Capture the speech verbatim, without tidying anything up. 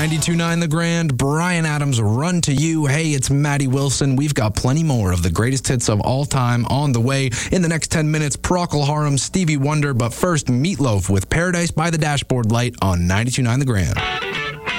ninety-two point nine The Grand, Bryan Adams, Run to You. Hey, it's Maddie Wilson. We've got plenty more of the greatest hits of all time on the way. In the next ten minutes, Procol Harum, Stevie Wonder, but first, Meatloaf with Paradise by the Dashboard Light on ninety-two point nine The Grand.